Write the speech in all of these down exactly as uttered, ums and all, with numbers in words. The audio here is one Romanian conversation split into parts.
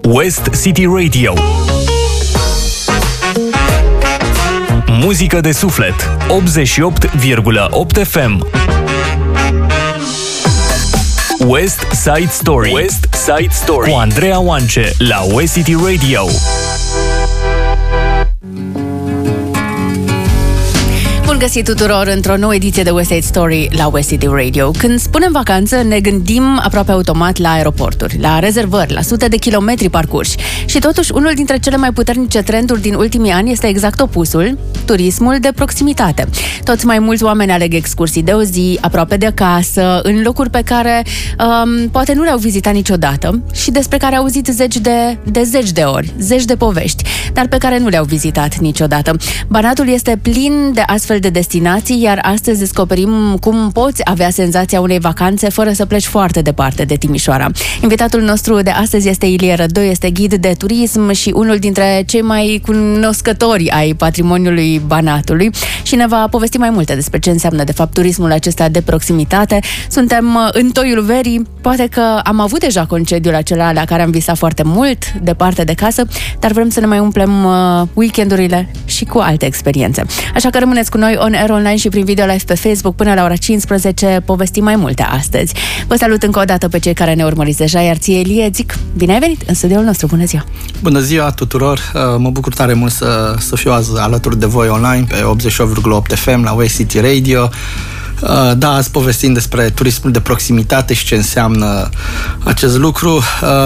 West City Radio. Muzică de suflet. optzeci și opt virgulă opt F M. West Side Story. West Side Story cu Andreea Oance la West City Radio. Bun găsit tuturor într-o nouă ediție de West Side Story la West City Radio. Când spunem vacanță, ne gândim aproape automat la aeroporturi, la rezervări, la sute de kilometri parcurși. Și totuși, unul dintre cele mai puternice trenduri din ultimii ani este exact opusul, turismul de proximitate. Toți mai mulți oameni aleg excursii de o zi, aproape de acasă, în locuri pe care um, poate nu le-au vizitat niciodată și despre care au auzit zeci de, de zeci de ori, zeci de povești, dar pe care nu le-au vizitat niciodată. Banatul este plin de astfel de destinații, iar astăzi descoperim cum poți avea senzația unei vacanțe fără să pleci foarte departe de Timișoara. Invitatul nostru de astăzi este Ilie Rădoi, este ghid de turism și unul dintre cei mai cunoscători ai patrimoniului Banatului și ne va povesti mai multe despre ce înseamnă de fapt turismul acesta de proximitate. Suntem în toiul verii, poate că am avut deja concediul acela la care am visat foarte mult, departe de casă, dar vrem să ne mai umplem weekendurile și cu alte experiențe. Așa că rămâneți cu noi on air online și prin video live pe Facebook până la ora cincisprezece, povestim mai multe astăzi. Vă salut încă o dată pe cei care ne urmăriți deja, iar ție, Elie, zic, bine ai venit în studioul nostru, bună ziua! Bună ziua tuturor, mă bucur tare mult să, să fiu azi alături de voi online pe optzeci și opt virgulă opt F M la West City Radio. Da, azi povestim despre turismul de proximitate și ce înseamnă acest lucru.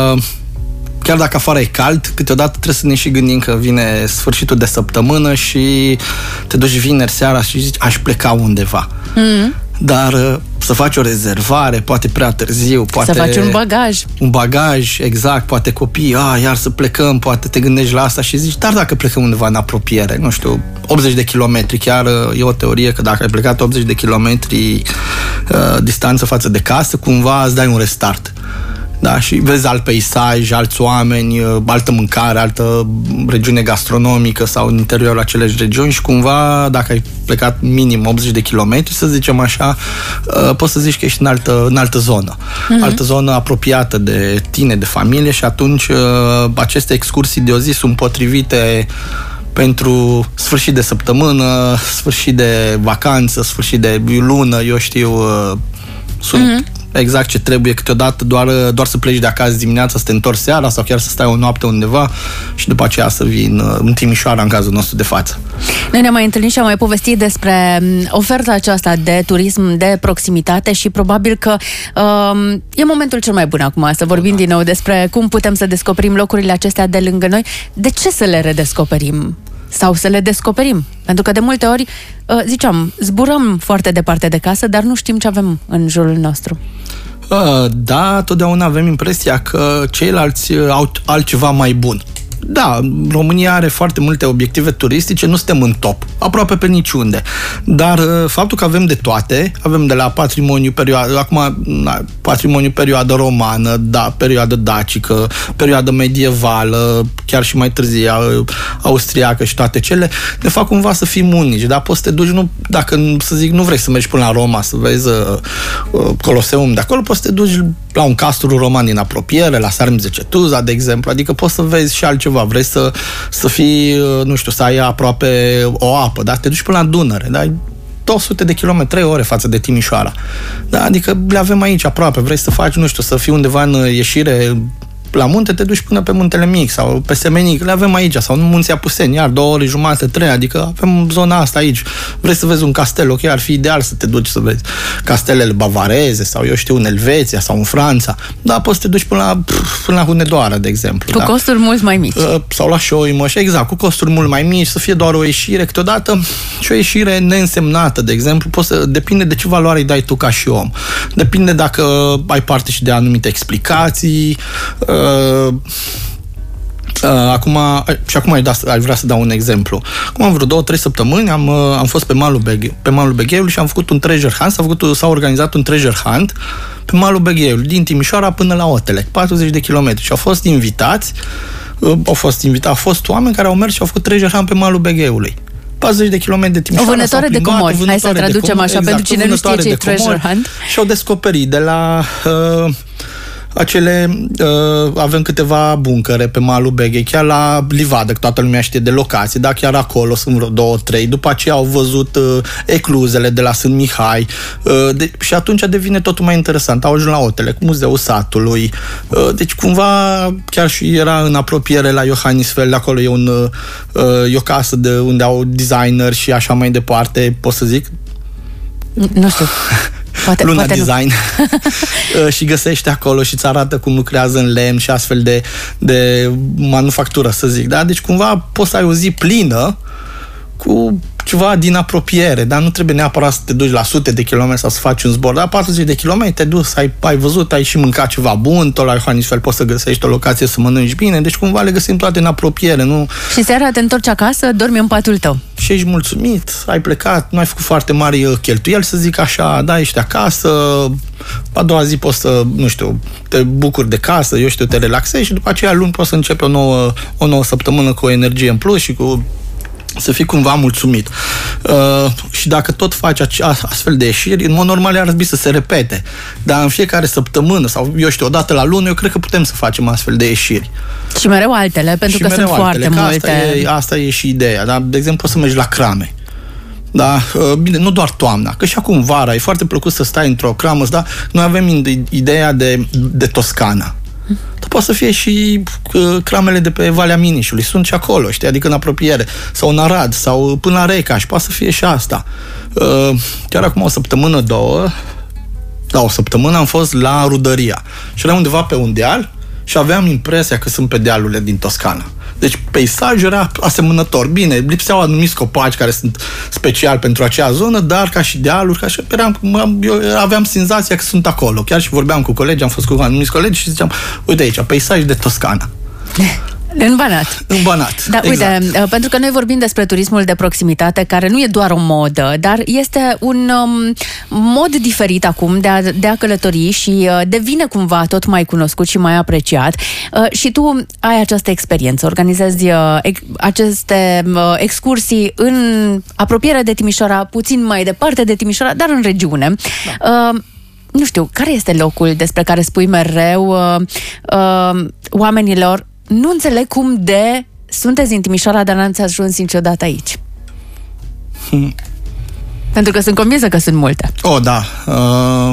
Chiar dacă afară e cald, câteodată trebuie să ne și gândim că vine sfârșitul de săptămână și te duci vineri seara și zici, aș pleca undeva. Mm-hmm. Dar să faci o rezervare, poate prea târziu, poate... Să faci un bagaj. Un bagaj, exact, poate copii, a, iar să plecăm, poate te gândești la asta și zici, dar dacă plecăm undeva în apropiere, nu știu, optzeci de kilometri, chiar e o teorie că dacă ai plecat optzeci de kilometri uh, distanță față de casă, cumva îți dai un restart. Da, și vezi alt peisaj, alți oameni, altă mâncare, altă regiune gastronomică sau în interiorul aceleși regiuni și cumva, dacă ai plecat minim optzeci de kilometri, să zicem așa, poți să zici că ești în altă, în altă zonă. Uh-huh. Altă zonă apropiată de tine, de familie și atunci aceste excursii de o zi sunt potrivite pentru sfârșit de săptămână, sfârșit de vacanță, sfârșit de lună, eu știu, sunt... Uh-huh. Exact ce trebuie, câteodată doar, doar să pleci de acasă dimineața, să te întorci seara sau chiar să stai o noapte undeva și după aceea să vii în, în Timișoara, în cazul nostru de față. Noi ne-am mai întâlnit și am mai povestit despre oferta aceasta de turism de proximitate și probabil că um, e momentul cel mai bun acum să vorbim din nou despre cum putem să descoperim locurile acestea de lângă noi. De ce să le redescoperim? Sau să le descoperim? Pentru că de multe ori, ziceam, zburăm foarte departe de casă, dar nu știm ce avem în jurul nostru. Da, totdeauna avem impresia că ceilalți au altceva mai bun. Da, România are foarte multe obiective turistice, nu suntem în top, aproape pe niciunde. Dar faptul că avem de toate, avem de la patrimoniu perioadă, acum patrimoniu perioadă romană, da, perioadă dacică, perioadă medievală, chiar și mai târzie, austriacă și toate cele, ne fac cumva să fim unici, dar poți să te duci, nu, dacă să zic, nu vrei să mergi până la Roma să vezi uh, Coloseum de acolo, poți să te duci la un castru roman din apropiere, la Sarmizegetuza, de exemplu, adică poți să vezi și altceva, vrei să, să fii, nu știu, să ai aproape o apă, da? Te duci până la Dunăre, da? două sute de kilometri, trei ore față de Timișoara. Da? Adică le avem aici aproape, vrei să faci, nu știu, să fii undeva în ieșire la munte, te duci până pe Muntele Mic sau pe Semenic, le avem aici, sau în Munții Apuseni, iar două ori jumate, trei, adică avem zona asta aici. Vrei să vezi un castel, ok, ar fi ideal să te duci să vezi castelele bavareze sau, eu știu, în Elveția sau în Franța, dar poți să te duci până la, până la Hunedoara, de exemplu. Cu da? costuri mult mai mici. Sau la Șoimăș, exact, cu costuri mult mai mici, să fie doar o ieșire, câteodată și o ieșire neînsemnată, de exemplu, poți să, depinde de ce valoare îi dai tu ca și om. Depinde dacă ai parte și de anumite explicații. Uh, uh, acum, și acum aș, da, aș vrea să dau un exemplu. Acum am vreo două, trei săptămâni am, uh, am fost pe malul, Beghe, pe malul Begheului și am făcut un treasure hunt, s-a, făcut, s-a organizat un treasure hunt pe malul Begheului, din Timișoara până la Otelec, patruzeci de kilometri și au fost invitați uh, au fost invitați, au fost oameni care au mers și au făcut treasure hunt pe malul Begheului. patruzeci de kilometri de Timișoara. O vânătoare de comori. Hai să traducem așa, exact, pentru cine nu știe ce e treasure hunt. Și au descoperit de la uh, acele, uh, avem câteva buncăre pe malul Beghei, chiar la Livadă, că toată lumea știe de locație, dar chiar acolo sunt vreo două, trei. După aceea au văzut uh, ecluzele de la Sfânt Mihai uh, de, și atunci devine totul mai interesant. Au ajuns la Otele, cu Muzeul Satului. Uh, deci cumva chiar și era în apropiere la Iohannisfeld, acolo e, un, uh, e o casă de unde au designer și așa mai departe, pot să zic? Nu știu. Poate, Luna poate Design și găsește acolo și îți arată cum lucrează în lemn și astfel de, de manufactură, să zic. Da? Deci cumva poți să ai o zi plină cu ceva din apropiere, dar nu trebuie neapărat să te duci la sute de kilometri sau să faci un zbor, dar patruzeci de kilometri te duci, ai, ai văzut, ai și mâncat ceva bun, tot la Iohannisfeld poți să găsești o locație să mănânci bine, deci cumva le găsim toate în apropiere, nu? Și seara te întorci acasă, dormi în patul tău. Și ești mulțumit, ai plecat, nu ai făcut foarte mari cheltuieli, să zic așa, da, ești acasă, a doua zi poți să, nu știu, te bucuri de casă, eu știu, te relaxezi și după aceea luni poți să începi o nouă, o nouă săptămână cu o energie în plus și cu să fii cumva mulțumit. Uh, și dacă tot faci astfel de ieșiri, în mod normal ar trebui să se repete. Dar în fiecare săptămână sau, eu știu, o dată la lună, eu cred că putem să facem astfel de ieșiri. Și mereu altele, pentru și că sunt altele, foarte că multe. Asta e, asta e și ideea. Da? De exemplu, poți să mergi la Crame. Da? Bine, nu doar toamna, că și acum vara e foarte plăcut să stai într-o cramă, da? Noi avem ideea de, de Toscana. Dar poate să fie și uh, cramele de pe Valea Minișului, sunt și acolo, știi, adică în apropiere, sau în Arad, sau până la Recaș, poate să fie și asta. Uh, chiar acum o săptămână, două, da, o săptămână am fost la Rudăria și era undeva pe un deal și aveam impresia că sunt pe dealurile din Toscana. Deci peisajul era asemănător. Bine, lipseau anumiți copaci care sunt special pentru acea zonă, dar ca și dealuri, ca și eram, eu aveam senzația că sunt acolo. Chiar și vorbeam cu colegi, am fost cu anumiți colegi și ziceam, uite aici, peisaj de Toscana. În Banat. În Banat, da, exact. Uite, pentru că noi vorbim despre turismul de proximitate, care nu e doar o modă, dar este un um, mod diferit acum de a, de a călători și uh, devine cumva tot mai cunoscut și mai apreciat. Uh, și tu ai această experiență, organizezi uh, ex- aceste uh, excursii în apropiere de Timișoara, puțin mai departe de Timișoara, dar în regiune. Da. Uh, nu știu, care este locul despre care spui mereu uh, uh, oamenilor, nu înțeleg cum de sunteți în Timișoara, dar n-ați ajuns niciodată aici. Hmm. Pentru că sunt convinsă că sunt multe. Oh, da. Uh,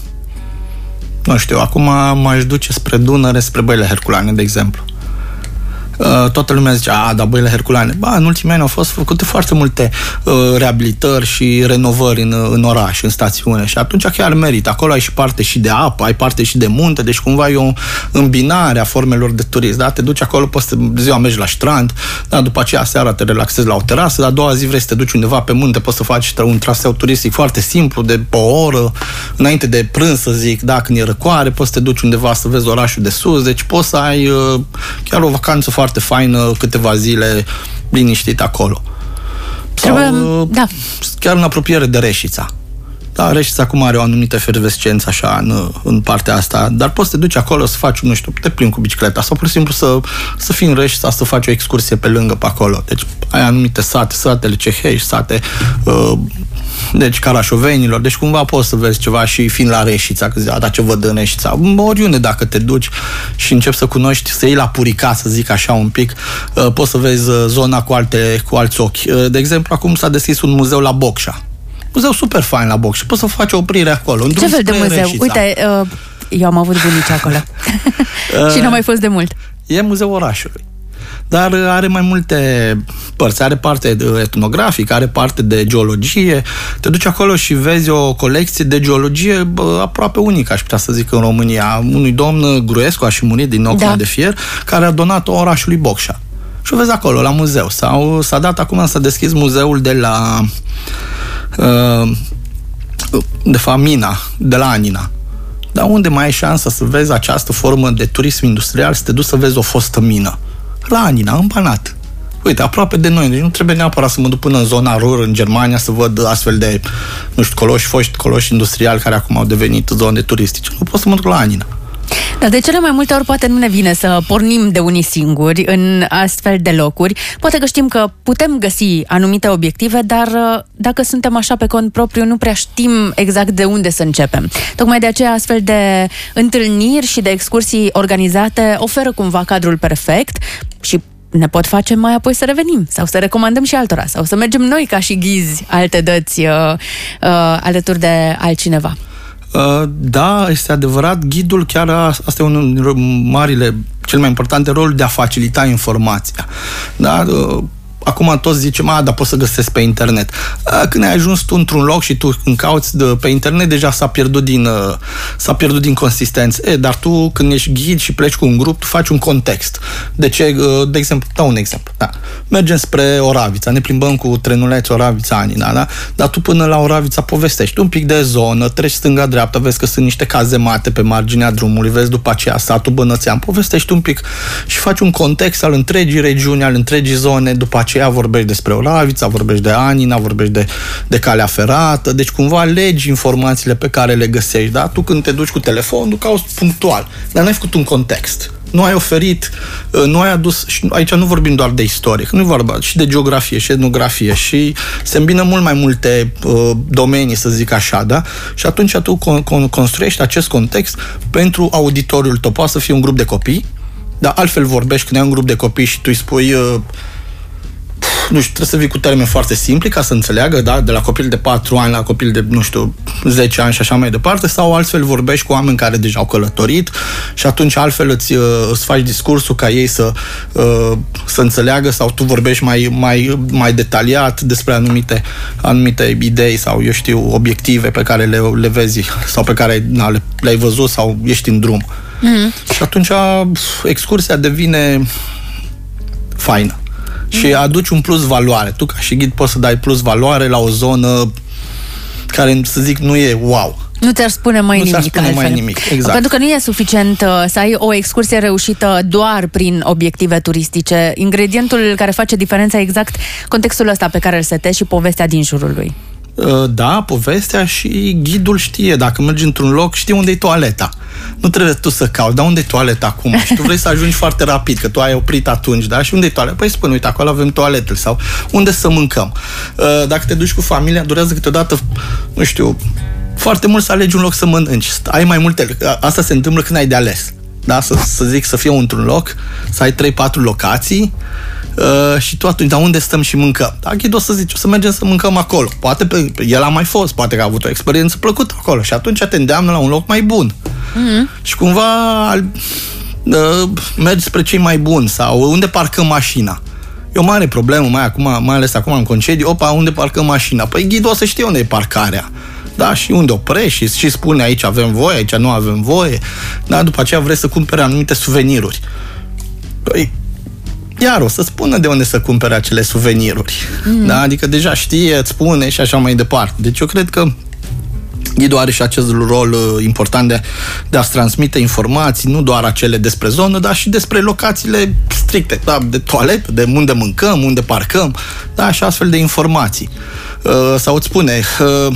nu știu, acum m-aș duce spre Dunăre, spre Băile Herculane, de exemplu. Uh, toată lumea zice, a, da, Băile Herculane. Ba, în ultimii ani au fost făcute foarte multe uh, reabilitări și renovări în, în oraș, în stațiune și atunci chiar merită. Acolo ai și parte și de apă, ai parte și de munte, deci cumva e o îmbinare a formelor de turism, da? Te duci acolo, poți să ziua mergi la strand, da? După aceea seara te relaxezi la o terasă, dar a doua zi vrei să te duci undeva pe munte, poți să faci un traseu turistic foarte simplu, de o oră, înainte de prânz, să zic, da? Când e răcoare, poți să te duci undeva să vezi orașul de sus, deci poți să ai uh, chiar o vacanță foarte faină, câteva zile liniștit acolo. Trebuie, sau, da. Chiar în apropiere de Reșița. Da, Reșița acum are o anumită efervescență așa în, în partea asta, dar poți să te duci acolo să faci, nu știu, te plimbi cu bicicleta sau pur și simplu să, să fii în Reșița, să faci o excursie pe lângă pe acolo. Deci ai anumite sate, satele cehești, sate uh, deci Carașovenilor, deci cumva poți să vezi ceva și fiind la Reșița, că zici, a, da, ce văd în Reșița, oriunde dacă te duci și începi să cunoști, să iei la Purica, să zic așa un pic, uh, poți să vezi zona cu, alte, cu alți ochi. Uh, de exemplu, acum s-a deschis un muzeu la Bocșa. Muzeu super fain la Bocșa. Poți să faci o oprire acolo. Ce fel de muzeu? Reșița. Uite, uh, eu am avut bunici acolo. Și n-am mai fost de mult. E muzeul orașului. Dar are mai multe părți. Are parte etnografică, are parte de geologie. Te duci acolo și vezi o colecție de geologie bă, aproape unică, aș putea să zic, în România. Unui domn Gruescu, a și murit din Ocna da. de Fier, care a donat-o orașului Bocșa. Și o vezi acolo, la muzeu. Sau s-a dat acum să deschis muzeul de la de fapt Mina, de la Anina. Dar unde mai ai șansa să vezi această formă de turism industrial, să te duci să vezi o fostă mină? La Anina, în Banat. Uite, aproape de noi. Deci nu trebuie neapărat să mă duc până în zona Ruhr, în Germania, să văd astfel de, nu știu, coloși, foști coloși industriali care acum au devenit zone turistice. Nu pot să mă duc la Anina. Dar de cele mai multe ori poate nu ne vine să pornim de unii singuri în astfel de locuri. Poate că știm că putem găsi anumite obiective, dar dacă suntem așa pe cont propriu, nu prea știm exact de unde să începem. Tocmai de aceea astfel de întâlniri și de excursii organizate oferă cumva cadrul perfect și ne pot face mai apoi să revenim sau să recomandăm și altora sau să mergem noi ca și ghizi alte dăți uh, uh, alături de altcineva. Da, este adevărat, ghidul chiar a, asta e unul din marile, cel mai importante rol de a facilita informația. Da? Acum toți zicem, a, dar poți să găsesc pe internet. Când ai ajuns tu într-un loc și tu când cauți de, pe internet, deja s-a pierdut din, s-a pierdut din consistență. E, dar tu, când ești ghid și pleci cu un grup, tu faci un context. De ce, de exemplu, dau un exemplu. Da. Mergem spre Oravița, ne plimbăm cu trenuleț Oravița-Ani, da, da? Dar tu până la Oravița povestești un pic de zonă, treci stânga-dreapta, vezi că sunt niște cazemate pe marginea drumului, vezi după aceea satul Bănățean, povestești un pic și faci un context al întregii regiuni, al întregii zone, după aceea vorbești despre Oravița, vorbești de Anina, vorbești de, de calea ferată, deci cumva alegi informațiile pe care le găsești, da? Tu când te duci cu telefonul, cauți punctual, dar nu ai făcut un context. Nu ai oferit, nu ai adus, și aici nu vorbim doar de istorie, că nu e vorba și de geografie și etnografie și se îmbină mult mai multe uh, domenii, să zic așa, da? Și atunci tu con- construiești acest context pentru auditoriul tău. Poate să fie un grup de copii, dar altfel vorbești când ai un grup de copii și tu îi spui uh, nu știu, trebuie să vii cu termeni foarte simpli ca să înțeleagă, da? De la copil de patru ani la copil de, nu știu, zece ani și așa mai departe, sau altfel vorbești cu oameni care deja au călătorit și atunci altfel îți, îți faci discursul ca ei să, să înțeleagă, sau tu vorbești mai, mai, mai detaliat despre anumite, anumite idei sau, eu știu, obiective pe care le, le vezi sau pe care na, le, le-ai văzut sau ești în drum. Mm-hmm. Și atunci excursia devine faină. Și aduci un plus valoare. Tu, ca și ghid, poți să dai plus valoare la o zonă care, să zic, nu e wow. Nu ți-ar spune mai nu nimic. ți-ar spune mai nimic, exact. Pentru că nu e suficient uh, să ai o excursie reușită doar prin obiective turistice. Ingredientul care face diferența e exact contextul ăsta pe care îl setezi și povestea din jurul lui. Da, povestea și ghidul știe. Dacă mergi într-un loc, știe unde e toaleta. Nu trebuie tu să cauți, dar unde e toaleta acum? Și tu vrei să ajungi foarte rapid, că tu ai oprit atunci, da? Și unde e toaleta? Păi spune, uite, acolo avem toaletele sau unde să mâncăm. Dacă te duci cu familia, durează câteodată, nu știu, foarte mult să alegi un loc să mănânci. Ai mai multe, asta se întâmplă când ai de ales. Da? Să, să zic, să fie într-un loc, să ai trei patru locații. Uh, și tu atunci, dar unde stăm și mâncăm? Da, ghidul o să zici, o să mergem să mâncăm acolo. Poate pe, el a mai fost, poate că a avut o experiență plăcută acolo și atunci te îndeamnă la un loc mai bun. Mm-hmm. Și cumva uh, mergi spre cei mai buni sau unde parcăm mașina. E o mare problemă, mai, acum, mai ales acum în concediu, opa, unde parcăm mașina? Păi ghidul o să știe unde e parcarea. Da, și unde oprești și, și spune aici avem voie, aici nu avem voie. Da, după aceea vrei să cumpere anumite suveniruri. Păi, iar o să spună de unde să cumpere acele suveniruri. Mm. Da? Adică deja știe, îți spune și așa mai departe. Deci eu cred că ghidul are și acest rol uh, important de, de a-ți transmite informații, nu doar acele despre zonă, dar și despre locațiile stricte, da? De toaletă, de unde mâncăm, unde parcăm, da? Și astfel de informații. Uh, sau îți spune, uh,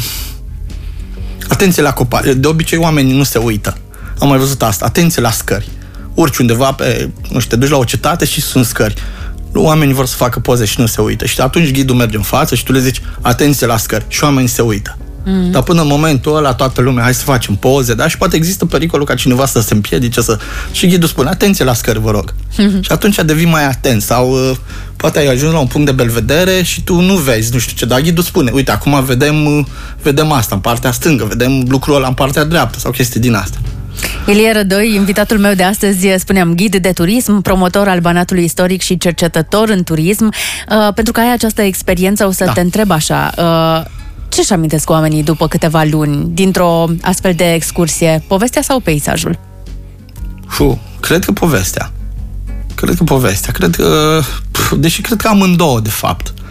atenție la copaci. De obicei oamenii nu se uită. Am mai văzut asta. Atenție la scări. Urci undeva pe, nu știu, te duci la o cetate și sunt scări. Oamenii vor să facă poze și nu se uită. Și atunci ghidul merge în față și tu le zici atenție la scări și oamenii se uită. Mm. Dar până în momentul ăla toată lumea, hai să facem poze, da? Și poate există pericolul ca cineva să se împiedice să... și ghidul spune atenție la scări, vă rog. Mm-hmm. Și atunci devii mai atent sau uh, poate ai ajuns la un punct de belvedere și tu nu vezi, nu știu ce, dar ghidul spune, uite, acum vedem, uh, vedem asta în partea stângă, vedem lucrul ăla în partea dreaptă sau chestii din asta. Ilie Rădoi, invitatul meu de astăzi, spuneam, ghid de turism, promotor al Banatului Istoric și cercetător în turism. Uh, pentru că ai această experiență, o să da. te întreb așa, uh, ce-și amintesc oamenii după câteva luni dintr-o astfel de excursie? Povestea sau peisajul? Fu, cred că povestea. Cred că povestea. Cred că, deși cred că amândouă, de fapt.